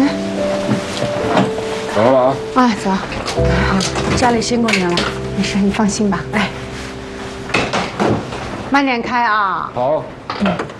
走了啊！ 啊，走。好，家里辛苦您了，没事，你放心吧。哎，慢点开啊。 好。 嗯。